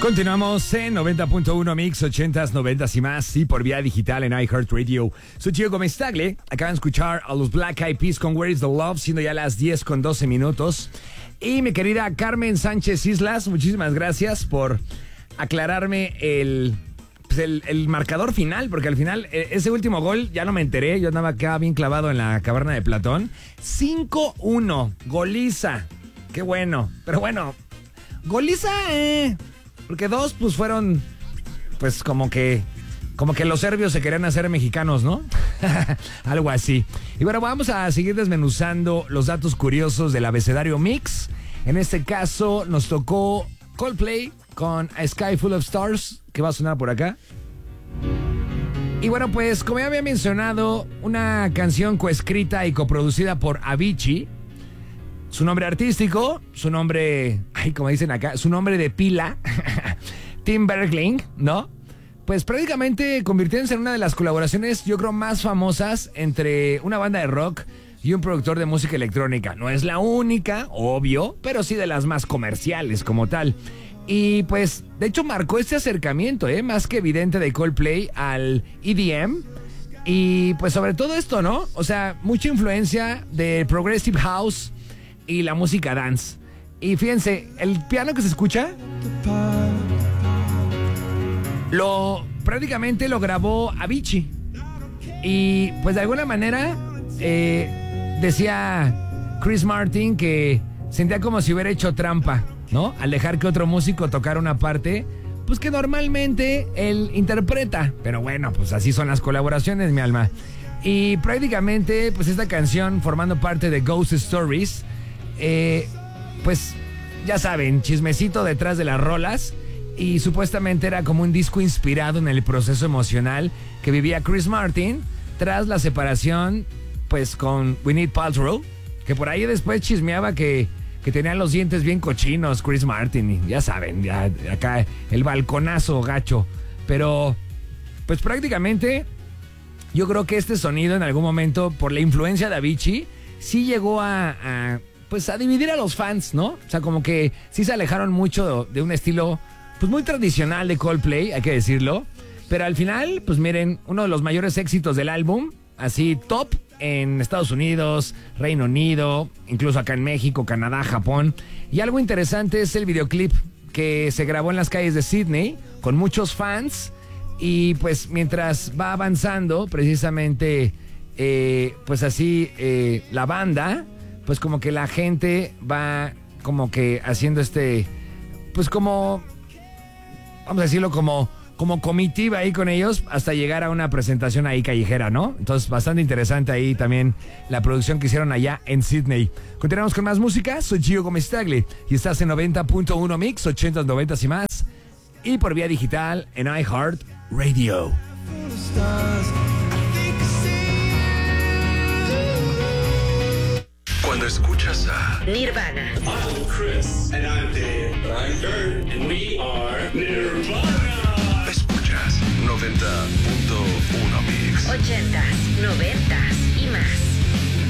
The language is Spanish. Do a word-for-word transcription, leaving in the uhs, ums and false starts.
Continuamos en noventa punto uno Mix, ochentas, noventas y más, y por vía digital en iHeartRadio. Soy Gio Gómez Tagle. Acaban de escuchar a los Black Eyed Peas con Where is the Love, siendo ya las diez con doce minutos. Y mi querida Carmen Sánchez Islas, muchísimas gracias por aclararme el, pues el, el marcador final, porque al final ese último gol ya no me enteré. Yo andaba acá bien clavado en la caverna de Platón. cinco uno, goliza. Qué bueno, pero bueno, goliza, eh... Porque dos, pues fueron, pues como que, como que los serbios se querían hacer mexicanos, ¿no? Algo así. Y bueno, vamos a seguir desmenuzando los datos curiosos del abecedario Mix. En este caso nos tocó Coldplay con A Sky Full of Stars, que va a sonar por acá. Y bueno, pues como ya había mencionado, una canción coescrita y coproducida por Avicii. Su nombre artístico, su nombre, ay, como dicen acá, su nombre de pila, Tim Bergling, ¿no? Pues prácticamente convirtiéndose en una de las colaboraciones, yo creo, más famosas entre una banda de rock y un productor de música electrónica. No es la única, obvio, pero sí de las más comerciales como tal. Y pues, de hecho, marcó este acercamiento, ¿eh? Más que evidente, de Coldplay al E D M. Y pues sobre todo esto, ¿no? O sea, mucha influencia de Progressive House y la música dance. Y fíjense, el piano que se escucha lo prácticamente lo grabó Avicii. Y pues de alguna manera eh, decía Chris Martin que sentía como si hubiera hecho trampa, ¿no? Al dejar que otro músico tocara una parte, pues que normalmente él interpreta. Pero bueno, pues así son las colaboraciones, mi alma. Y prácticamente pues esta canción, formando parte de Ghost Stories, Eh, pues ya saben, chismecito detrás de las rolas, y supuestamente era como un disco inspirado en el proceso emocional que vivía Chris Martin tras la separación pues con Gwyneth Paltrow, que por ahí después chismeaba que, que tenían los dientes bien cochinos Chris Martin, y ya saben, ya acá el balconazo gacho. Pero pues prácticamente yo creo que este sonido en algún momento, por la influencia de Avicii, sí llegó a, a pues a dividir a los fans, ¿no? O sea, como que sí se alejaron mucho de, de un estilo pues muy tradicional de Coldplay, hay que decirlo. Pero al final, pues miren, uno de los mayores éxitos del álbum, así top en Estados Unidos, Reino Unido, incluso acá en México, Canadá, Japón. Y algo interesante es el videoclip que se grabó en las calles de Sydney con muchos fans. Y pues mientras va avanzando precisamente, eh, pues así eh, la banda, pues como que la gente va como que haciendo este, pues como, vamos a decirlo, como, como comitiva ahí con ellos hasta llegar a una presentación ahí callejera, ¿no? Entonces, bastante interesante ahí también la producción que hicieron allá en Sydney. Continuamos con más música. Soy Gio Gómez Tagle y estás en noventa punto uno Mix, ochentas, noventas y más, y por vía digital en iHeartRadio. Cuando escuchas a Nirvana, I'm Chris. And I'm Dave. I'm Kurt. And we are Nirvana. escuchas noventa punto uno Mix. ochentas, noventas